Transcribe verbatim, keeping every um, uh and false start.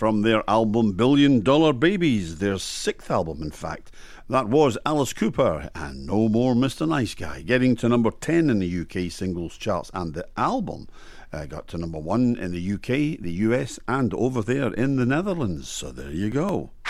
from their album Billion Dollar Babies, their sixth album in fact. That was Alice Cooper and No More Mister Nice Guy, getting to number ten in the U K singles charts, and the album uh, got to number one in the U K, the U S and over there in the Netherlands. So there you go.